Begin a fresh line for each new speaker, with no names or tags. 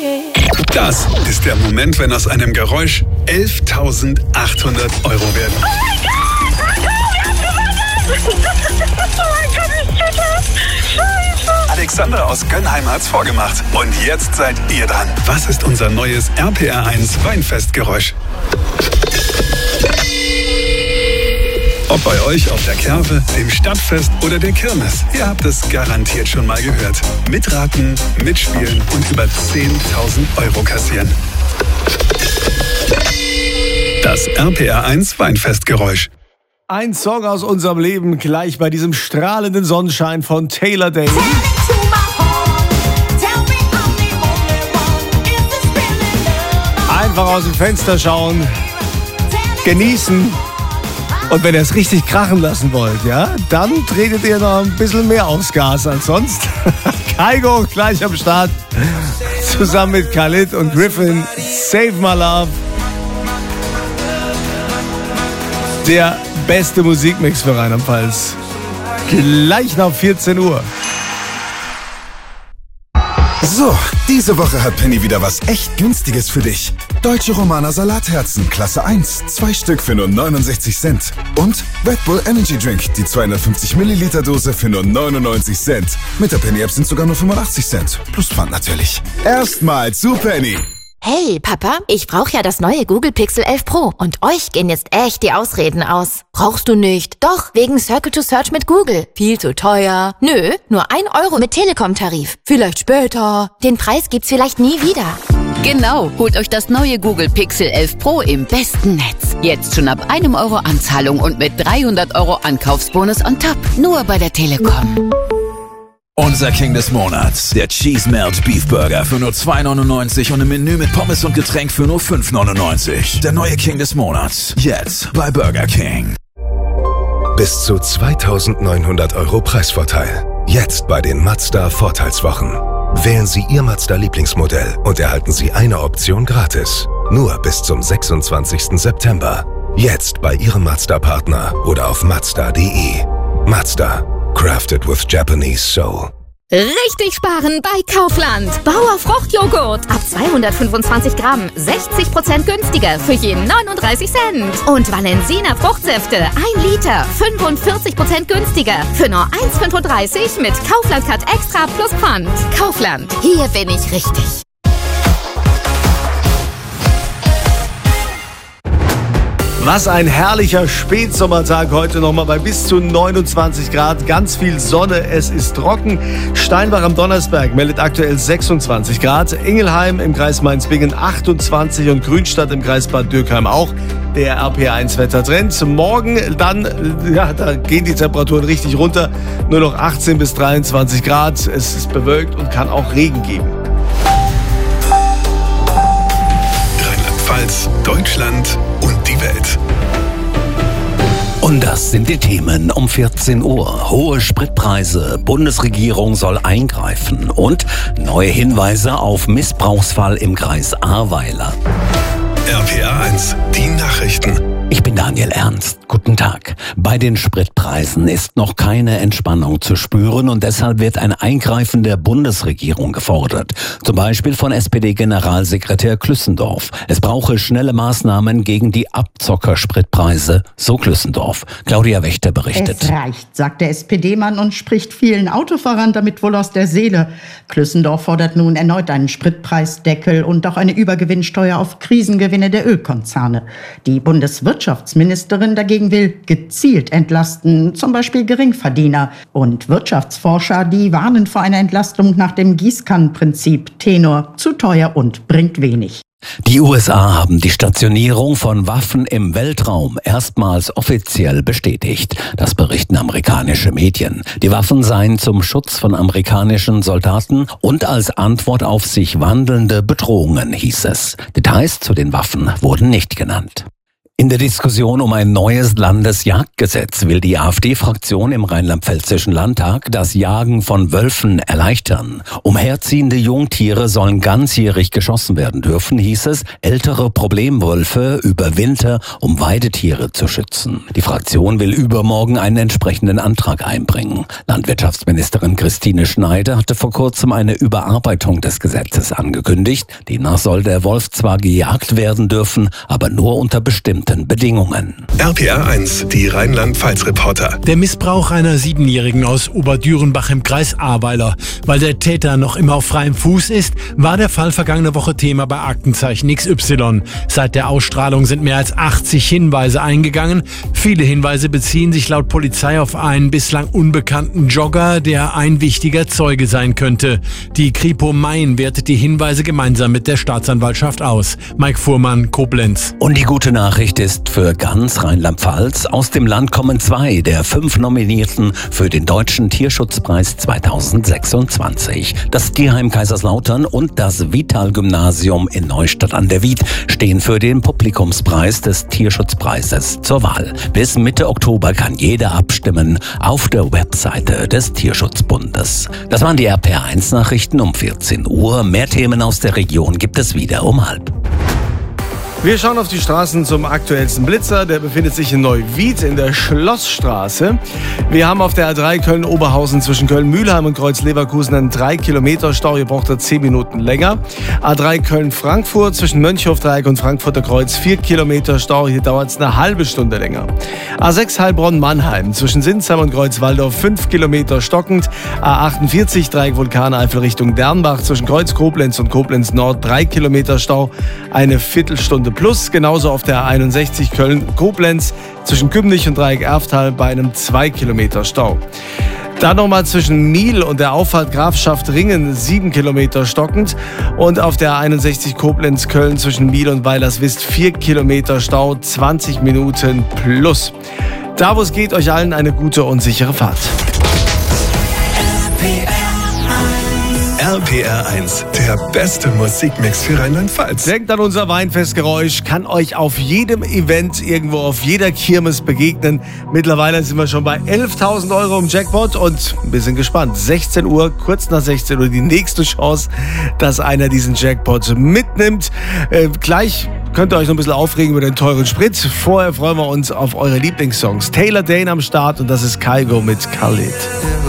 Das ist der Moment, wenn aus einem Geräusch 11.800 Euro werden.
Oh mein Gott, Scheiße!
Alexander aus Gönnheim hat's vorgemacht. Und jetzt seid ihr dran. Was ist unser neues RPR1 Weinfestgeräusch? Ob bei euch auf der Kerwe, dem Stadtfest oder der Kirmes, ihr habt es garantiert schon mal gehört. Mitraten, mitspielen und über 10.000 Euro kassieren. Das RPR1 Weinfestgeräusch.
Ein Song aus unserem Leben gleich bei diesem strahlenden Sonnenschein von Taylor Day. Einfach aus dem Fenster schauen, genießen. Und wenn ihr es richtig krachen lassen wollt, ja, dann tretet ihr noch ein bisschen mehr aufs Gas als sonst. Kygo gleich am Start, zusammen mit Khalid und Griffin, Save My Love. Der beste Musikmix für Rheinland-Pfalz. Gleich nach 14 Uhr.
So, diese Woche hat Penny wieder was echt Günstiges für dich. Deutsche Romaner Salatherzen, Klasse 1, 2 Stück für nur 69 Cent. Und Red Bull Energy Drink, die 250 Milliliter Dose für nur 99 Cent. Mit der Penny-App sind sogar nur 85 Cent. Plus Pfand natürlich. Erstmal zu Penny.
Hey, Papa, ich brauche ja das neue Google Pixel 11 Pro und euch gehen jetzt echt die Ausreden aus. Brauchst du nicht? Doch, wegen Circle to Search mit Google. Viel zu teuer. Nö, nur 1 Euro mit Telekom-Tarif. Vielleicht später. Den Preis gibt's vielleicht nie wieder.
Genau, holt euch das neue Google Pixel 11 Pro im besten Netz. Jetzt schon ab 1 Euro Anzahlung und mit 300 Euro Ankaufsbonus on top. Nur bei der Telekom.
Unser King des Monats, der Cheese Melt Beef Burger für nur 2,99 und ein Menü mit Pommes und Getränk für nur 5,99. Der neue King des Monats, jetzt bei Burger King.
Bis zu 2.900 Euro Preisvorteil. Jetzt bei den Mazda Vorteilswochen. Wählen Sie Ihr Mazda Lieblingsmodell und erhalten Sie eine Option gratis. Nur bis zum 26. September. Jetzt bei Ihrem Mazda-Partner oder auf Mazda.de. Mazda. Crafted with Japanese soul.
Richtig sparen bei Kaufland. Bauer Fruchtjoghurt ab 225 Gramm, 60% günstiger für je 39 Cent. Und Valensina Fruchtsäfte 1 Liter, 45% günstiger für nur 1,35 mit Kaufland Cut Extra plus Pfand. Kaufland, hier bin ich richtig.
Was ein herrlicher Spätsommertag heute nochmal bei bis zu 29 Grad. Ganz viel Sonne, es ist trocken. Steinbach am Donnersberg meldet aktuell 26 Grad. Ingelheim im Kreis Mainz-Bingen 28 und Grünstadt im Kreis Bad Dürkheim auch. Der RPR1-Wettertrend. Morgen dann, ja, da gehen die Temperaturen richtig runter. Nur noch 18 bis 23 Grad. Es ist bewölkt und kann auch Regen geben.
Rheinland-Pfalz, Deutschland und die Welt.
Und das sind die Themen um 14 Uhr. Hohe Spritpreise, Bundesregierung soll eingreifen und neue Hinweise auf Missbrauchsfall im Kreis Ahrweiler.
RPR1, die Nachrichten.
Ich bin Daniel Ernst. Guten Tag. Bei den Spritpreisen ist noch keine Entspannung zu spüren und deshalb wird ein Eingreifen der Bundesregierung gefordert. Zum Beispiel von SPD-Generalsekretär Klüssendorf. Es brauche schnelle Maßnahmen gegen die Abzockerspritpreise, so Klüssendorf. Claudia Wächter berichtet.
Es reicht, sagt der SPD-Mann und spricht vielen Autofahrern damit wohl aus der Seele. Klüssendorf fordert nun erneut einen Spritpreisdeckel und auch eine Übergewinnsteuer auf Krisengewinne der Ölkonzerne. Die Bundeswirtschaftsministerin dagegen will gezielt entlasten, zum Beispiel Geringverdiener. Und Wirtschaftsforscher, die warnen vor einer Entlastung nach dem Gießkannenprinzip. Tenor, zu teuer und bringt wenig.
Die USA haben die Stationierung von Waffen im Weltraum erstmals offiziell bestätigt. Das berichten amerikanische Medien. Die Waffen seien zum Schutz von amerikanischen Soldaten und als Antwort auf sich wandelnde Bedrohungen, hieß es. Details zu den Waffen wurden nicht genannt. In der Diskussion um ein neues Landesjagdgesetz will die AfD-Fraktion im Rheinland-Pfälzischen Landtag das Jagen von Wölfen erleichtern. Umherziehende Jungtiere sollen ganzjährig geschossen werden dürfen, hieß es, ältere Problemwölfe über Winter, um Weidetiere zu schützen. Die Fraktion will übermorgen einen entsprechenden Antrag einbringen. Landwirtschaftsministerin Christine Schneider hatte vor kurzem eine Überarbeitung des Gesetzes angekündigt. Demnach soll der Wolf zwar gejagt werden dürfen, aber nur unter bestimmten Bedingungen.
RPR 1, die Rheinland-Pfalz-Reporter.
Der Missbrauch einer 7-Jährigen aus Oberdürenbach im Kreis Ahrweiler. Weil der Täter noch immer auf freiem Fuß ist, war der Fall vergangene Woche Thema bei Aktenzeichen XY. Seit der Ausstrahlung sind mehr als 80 Hinweise eingegangen. Viele Hinweise beziehen sich laut Polizei auf einen bislang unbekannten Jogger, der ein wichtiger Zeuge sein könnte. Die Kripo Main wertet die Hinweise gemeinsam mit der Staatsanwaltschaft aus. Mike Fuhrmann, Koblenz.
Und die gute Nachricht ist für ganz Rheinland-Pfalz: Aus dem Land kommen 2 der 5 Nominierten für den Deutschen Tierschutzpreis 2026. Das Tierheim Kaiserslautern und das Vital-Gymnasium in Neustadt an der Wied stehen für den Publikumspreis des Tierschutzpreises zur Wahl. Bis Mitte Oktober kann jeder abstimmen auf der Webseite des Tierschutzbundes. Das waren die RPR1-Nachrichten um 14 Uhr. Mehr Themen aus der Region gibt es wieder um 12:30.
Wir schauen auf die Straßen zum aktuellsten Blitzer. Der befindet sich in Neuwied in der Schlossstraße. Wir haben auf der A3 Köln-Oberhausen zwischen Köln-Mühlheim und Kreuz-Leverkusen einen 3-Kilometer-Stau. Ihr braucht da 10 Minuten länger. A3 Köln-Frankfurt zwischen Mönchhofdreieck und Frankfurter Kreuz 4 Kilometer Stau. Hier dauert es eine halbe Stunde länger. A6 Heilbronn-Mannheim zwischen Sinsheim und Kreuzwaldorf 5 Kilometer stockend. A48 Dreieck Vulkaneifel Richtung Dernbach zwischen Kreuz-Koblenz und Koblenz-Nord 3 Kilometer Stau. Eine Viertelstunde plus, genauso auf der A61 Köln-Koblenz zwischen Kümnich und Dreieck Erftal bei einem 2 Kilometer Stau. Dann nochmal zwischen Miel und der Auffahrt Grafschaft Ringen 7 Kilometer stockend und auf der A61 Koblenz-Köln zwischen Miel und Weilerswist 4 Kilometer Stau, 20 Minuten plus. Da wo es geht, euch allen eine gute und sichere Fahrt.
RPR 1, der beste Musikmix für Rheinland-Pfalz.
Denkt an unser Weinfestgeräusch, kann euch auf jedem Event, irgendwo auf jeder Kirmes begegnen. Mittlerweile sind wir schon bei 11.000 Euro im Jackpot und wir sind gespannt. 16 Uhr, kurz nach 16 Uhr, die nächste Chance, dass einer diesen Jackpot mitnimmt. Gleich könnt ihr euch noch ein bisschen aufregen über den teuren Sprit. Vorher freuen wir uns auf eure Lieblingssongs. Taylor Dane am Start und das ist Kygo mit Khalid.